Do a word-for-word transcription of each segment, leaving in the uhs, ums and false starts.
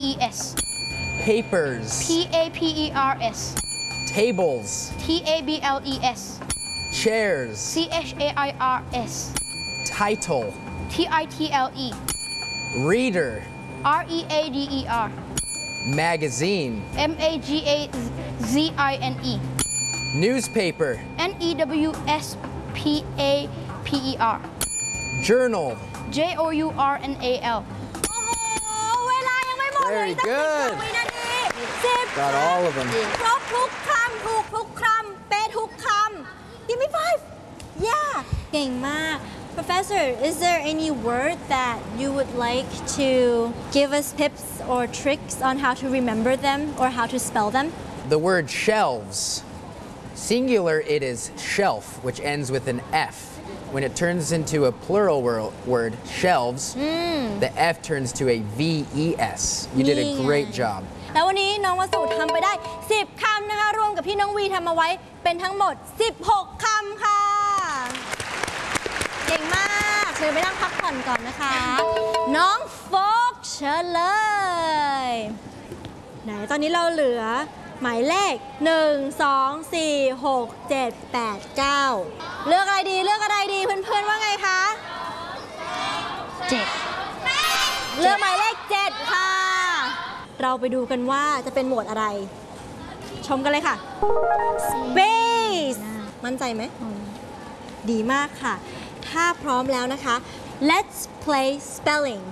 E S. Papers. P A P E R S. Tables. T A B L E S. Chairs. C H A I R S. Title. T I T L E. Reader. R E A D E R. Magazine. M A G A Z I N E. Newspaper. N E W S P A P E R. Journal. J O U R N A L. โอ้โหเวลายังไม่หมดเลย Very ตั้ง good สิบวินาทีสิบ Got all of them. ครบทุกคำถูกทุกคำเป๊ะทุกคำ Give me five yeah เก่งมาก Professor is there any word that you would like to give us tips or tricks on how to remember them or how to spell them The word shelves. Singular, it is shelf, which ends with an F. When it turns into a plural wor- word, shelves, the F turns to a V E S. You did a great job. แล้ววันนี้น้องวสุทำไปได้สิบคำนะคะรวมกับที่น้องวีทำมาไว้เป็นทั้งหมดสิบหกคำค่ะเก่งมากเชิญไปนั่งพักผ่อนก่อนนะคะ น้องโฟกเชิญเลยไหนตอนนี้เราเหลือหมายเลขหนึ่ง สอง สี่ หก เจ็ด แปด เก้าเลือกอะไรดีเลือกอะไรดีเพื่อนๆว่าไงคะเจ็ดเลือกหมายเลขเจ็ดค่ะเราไปดูกันว่าจะเป็นหมวดอะไร ชมกันเลยค่ะ Space มั่นใจไหมดีมากค่ะถ้าพร้อมแล้วนะคะ Let's play spelling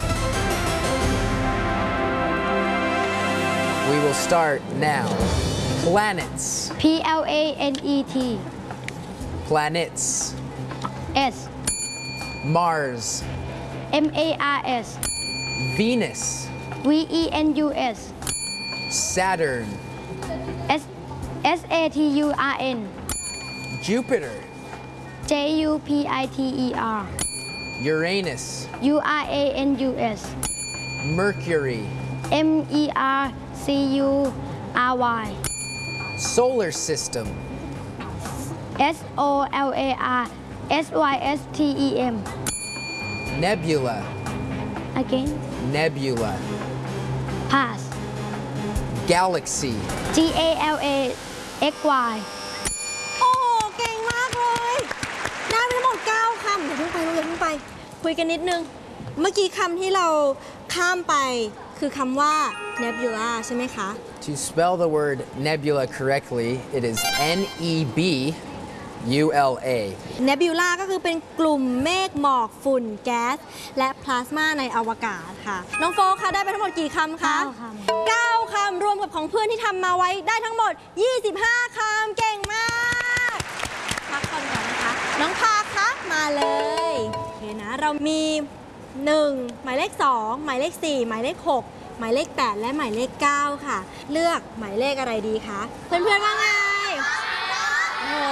We will start now. Planets. P L A N E T. Planets. S. Mars. M A R S. Venus. V E N U S. Saturn. S S A T U R N. Jupiter. J U P I T E R. Uranus. U R A N U S. Mercury. M E R C U R Y. Solar system. S O L A R S Y S T E M. Nebula. Again. Nebula. Pass. Galaxy. G A L A X Y. โอ้โหเก่งมากเลยได้ไปทั้งหมดเก้าคำเดี๋ยวเพิ่งไปลูกอย่าเพิ่งไปคุยกันนิดนึงเมื่อกี้คำที่เราข้ามไปคือคำว่า nebula ใช่ไหมคะ To spell the word nebula correctly, it is N E B U L A. nebula ก็คือเป็นกลุ่มเมฆหมอกฝุ่นแก๊สและพลาสมาในอวกาศค่ะน้องโฟคะได้ไปทั้งหมดกี่คำคะเก้าคำเก้าคำรวมกับของเพื่อนที่ทำมาไว้ได้ทั้งหมดยี่สิบห้าคำเก่งมากพักก่อนก่อนนะคะน้องพาคะมาเลยโอเคนะเรามีหนึ่งหมายเลขสองหมายเลขสี่หมายเลขหกหมายเลขแปดและหมายเลขเก้าค่ะเลือกหมายเลขอะไรดีคะเพื่อนๆว่าไงโอ้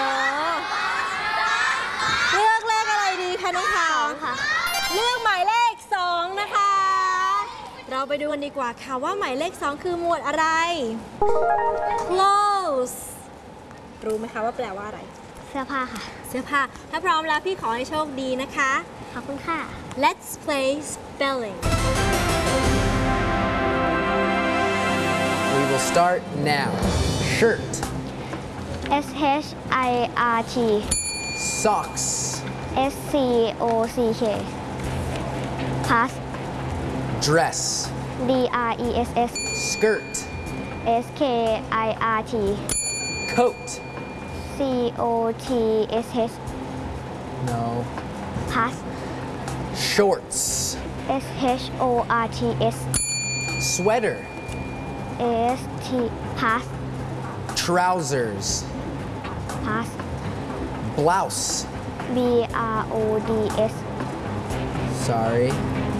เลือกเลขอะไรดีคะน้องพาวค่ะเลือกหมายเลขสองนะคะเราไปดูกันดีกว่าค่ะว่าหมายเลขสองคือหมวดอะไร clothes รู้ไหมคะว่าแปลว่าอะไรเสื้อผ้าค่ะเสื้อผ้าถ้าพร้อมแล้วพี่ขอให้โชคดีนะคะขอบคุณค่ะ Let's play spelling We will start now. Shirt. S H I R T. Socks. S C O C K. Pass. Dress. D R E S S. Skirt. S K I R T. Coat. C O T S H. No. Pass. Shorts. S H O R T S. Sweater. S T. Pass. Trousers. Pass. Blouse. B R O D S. Sorry.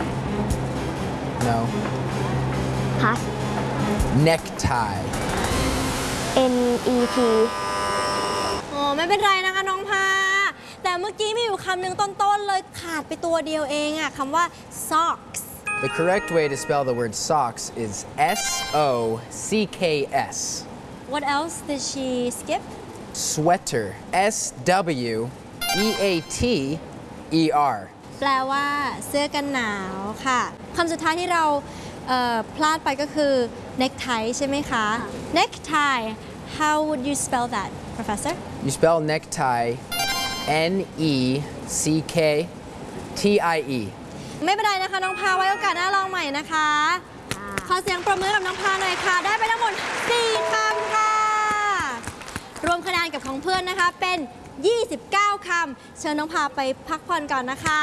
No. Pass. Necktie. N E T. อ๋อไม่เป็นไรนะคะน้องพาแต่เมื่อกี้มีอยู่คำหนึ่งต้นๆเลยขาดไปตัวเดียวเองอะคำว่า socks The correct way to spell the word socks is S O C K S. What else did she skip Sweater. S W E A T E R. แปลว่าเสื้อกันหนาวค่ะคำสุดท้ายที่เราเอ่อพลาดไปก็คือ necktie ใช่ไหมคะ necktie how would you spell that professor You spell necktie N E C K T I E ไม่เป็นไรนะคะน้องพาไว้โอกาสหน้าลองใหม่นะคะขอเสียงปรบมือกับน้องพาหน่อยค่ะได้ไปทั้งหมดสี่คำค่ะรวมคะแนนกับของเพื่อนนะคะเป็นยี่สิบเก้าคำเชิญน้องพาไปพักผ่อนก่อนนะคะ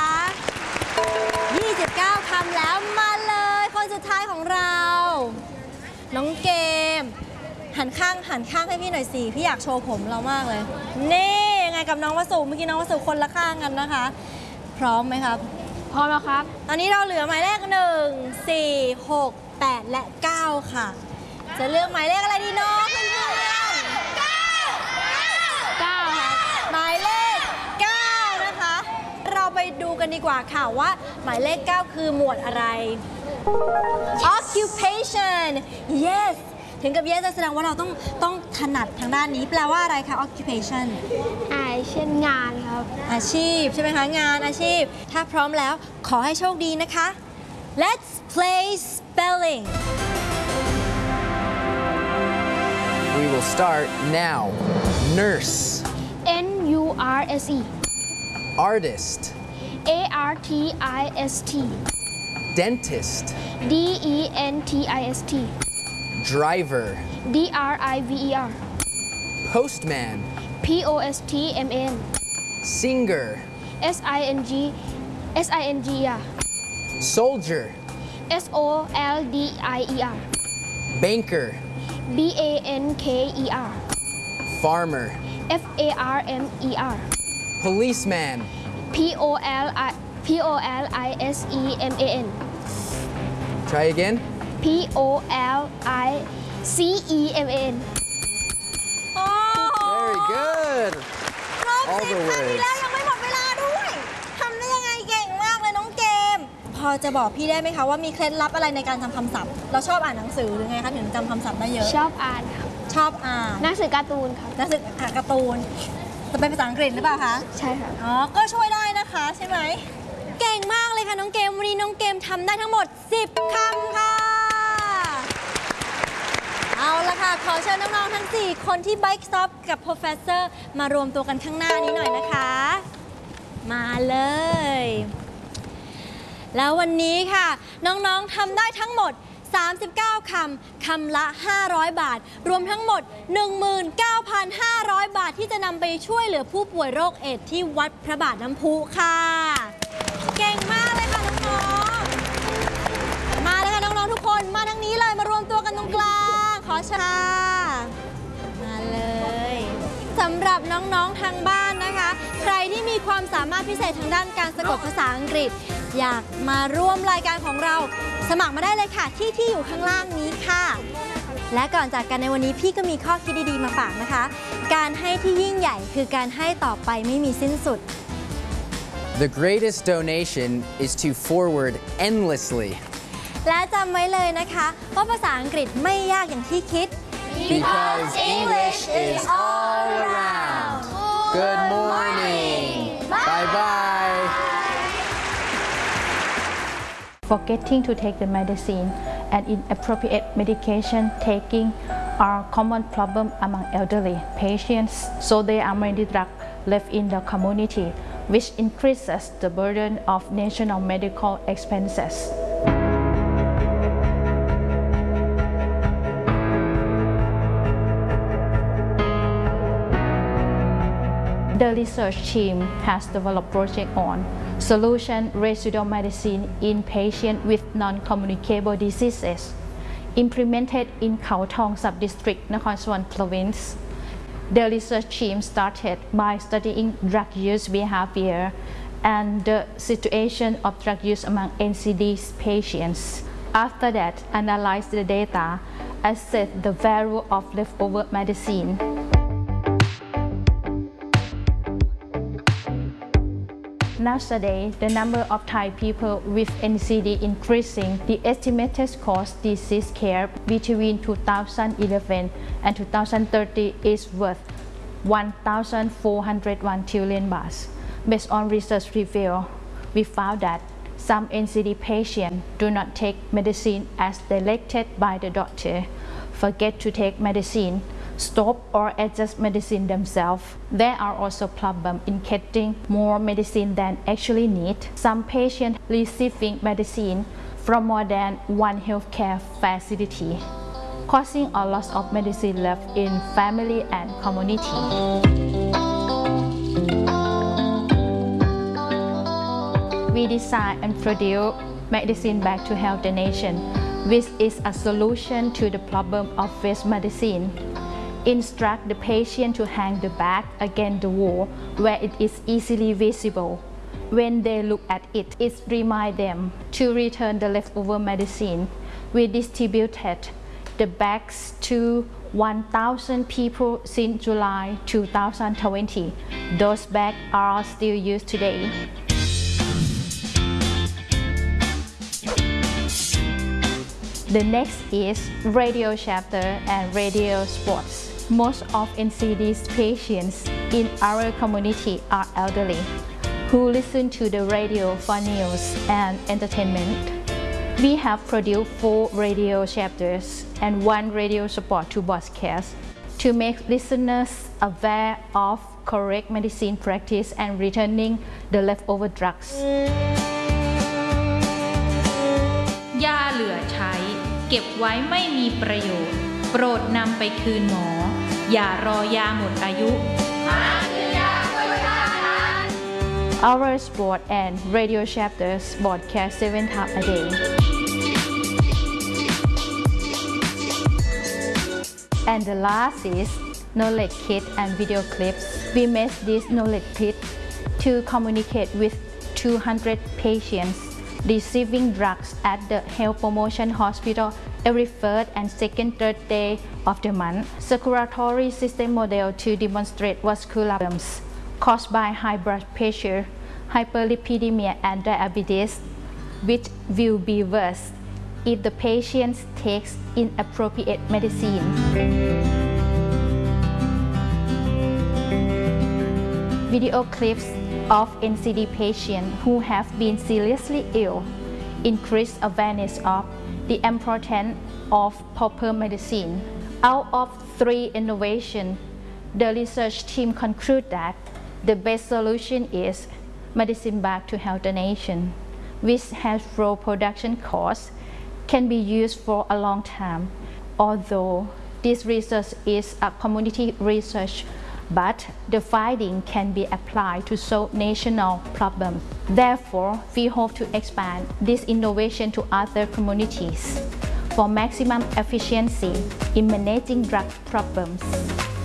ยี่สิบเก้าคำแล้วมาเลยคนสุดท้ายของเราน้องเกมหันข้างหันข้างให้พี่หน่อยสิพี่อยากโชว์ผมเรามากเลยนี่ยังไงกับน้องวสุเมื่อกี้น้องวสุคนละข้างกันนะคะพร้อมไหมครับพร้อมแล้วครับตอนนี้เราเหลือหมายเลขหนึ่ง สี่ หก แปด และ เก้า ค่ะ จะเลือกหมายเลขอะไรดีเนาะเพื่อนๆเก้าเก้าครับหมายเลข เก้า นะคะ เราไปดูกันดีกว่าค่ะว่าหมายเลข เก้า คือหมวดอะไร occupation yes ถึงกับ yes แสดงว่าเราต้องต้องถนัดทางด้านนี้แปลว่าอะไรคะ occupation อ่าเช่นงานครับอาชีพใช่ไหมคะงานอาชีพถ้าพร้อมแล้วขอให้โชคดีนะคะ Let's play spelling We will start now Nurse N U R S E Artist A R T I S T Dentist D E N T I S T Driver D R I V E R Postman P O S T M A N Singer S I N G S I N G E R Soldier S O L D I E R Banker B A N K E R Farmer F A R M E R Policeman P O L I P O L I S E M A N Try again P O L I C E M A N Very good ครบสิบคำนี้แล้วยังไม่หมดเวลาด้วยทำได้ยังไงเก่งมากเลยน้องเกมพอจะบอกพี่ได้ไหมคะว่ามีเคล็ดลับอะไรในการจำคำศัพท์เราชอบอ่านหนังสือหรือไงคะถึงจำคำศัพท์ได้เยอะชอบอ่านครับชอบอ่านหนังสือการ์ตูนครับหนังสืออ่านการ์ตูนจะเป็นภาษาอังกฤษหรือเปล่าคะใช่ค่ะอ๋อก็ช่วยได้นะคะใช่ไหมเก่งมากเลยค่ะน้องเกมวันนี้น้องเกมทำได้ทั้งหมดสิบคำค่ะเอาละค่ะขอเชิญน้องๆทั้งสี่คนที่ Bike Stop กับ Professor มารวมตัวกันข้างหน้านี้หน่อยนะคะมาเลยแล้ววันนี้ค่ะน้องๆทำได้ทั้งหมดสามสิบเก้าคำคำละห้าร้อยบาทรวมทั้งหมด หนึ่งหมื่นเก้าพันห้าร้อย บาทที่จะนำไปช่วยเหลือผู้ป่วยโรคเอดส์ที่วัดพระบาทน้ำพุค่ะเก่งมากเลยค่ะน้องๆมาเลยค่ะน้องๆทุกคนมาทางนี้เลยมารวมตัวกันตรงกลางขอเชิญมาเลยสำหรับน้องๆทางบ้านนะคะใครที่มีความสามารถพิเศษทางด้านการสะกดภาษาอังกฤษอยากมาร่วมรายการของเราสมัครมาได้เลยค่ะที่ที่อยู่ข้างล่างนี้ค่ะและก่อนจากกันในวันนี้พี่ก็มีข้อคิดดีๆมาฝากนะคะการให้ที่ยิ่งใหญ่คือการให้ต่อไปไม่มีสิ้นสุด The greatest donation is to forward endlessly และจำไว้เลยนะคะว่าภาษาอังกฤษไม่ยากอย่างที่คิด Because English is all around Good morning Bye bye Forgetting to take the medicine and inappropriate medication taking are common problem among elderly patients, so there are many drugs left in the community, which increases the burden of national medical expenses. The research team has developed project on solution residual medicine in patients with non-communicable diseases, implemented in Khao Thong Sub-District, Nakhon Sawan Province. The research team started by studying drug use behavior and the situation of drug use among N C D patients. After that, analyzed the data, assessed the value of leftover medicine. Nowadays, the number of Thai people with N C D increasing. The estimated cost disease care between two thousand eleven and two thousand thirty is worth one thousand four hundred one trillion baht. Based on research review, we found that Some N C D patients do not take medicine as directed by the doctor, forget to take medicine, stop or adjust medicine themselves. There are also problems in getting more medicine than actually need. Some patients receiving medicine from more than one healthcare facility, causing a loss of medicine left in family and community. We design and produce Medicine Back to Health the Nation, which is a solution to the problem of waste medicine. Instruct the patient to hang the bag against the wall where it is easily visible. When they look at it, it reminds them to return the leftover medicine. We distributed the bags to one thousand people since July two thousand twenty. Those bags are still used today. The next is radio chapter and radio sports. Most of N C D's patients in our community are elderly, who listen to the radio for news and entertainment. We have produced four radio chapters and one radio support to broadcast to make listeners aware of correct medicine practice and returning the leftover drugs. ยาเหลือใช้เก็บไว้ไม่มีประโยชน์โปรดนำไปคืนหมออย่ารอยาหมดอายุ Our sport and radio chapters broadcast seven times a day. And the last is knowledge kit and video clips. We made this knowledge kit to communicate with two hundred patients receiving drugs at the Health Promotion Hospital every first and second third day of the month. Circulatory system model to demonstrate vascular problems caused by high blood pressure, hyperlipidemia and diabetes, which will be worse if the patient takes inappropriate medicine. Video clips of N C D patients who have been seriously ill increase awareness of the importance of proper medicine. Out of three innovations, the research team concluded that the best solution is Medicine Back to Health the Nation, which has low production costs, can be used for a long time. Although this research is a community research, but the finding can be applied to solve national problems. Therefore, we hope to expand this innovation to other communities for maximum efficiency in managing drug problems.